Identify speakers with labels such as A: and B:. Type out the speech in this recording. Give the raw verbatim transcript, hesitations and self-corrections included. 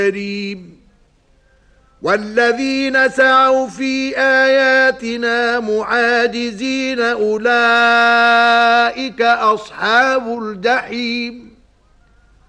A: كريم والذين سعوا في آياتنا معاجزين أولئك أصحاب الجحيم